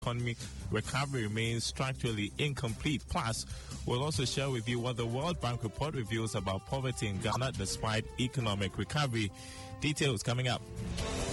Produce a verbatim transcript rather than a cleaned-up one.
economic recovery remains structurally incomplete. Plus, we'll also share with you what the World Bank report reveals about poverty in Ghana despite economic recovery. Details coming up.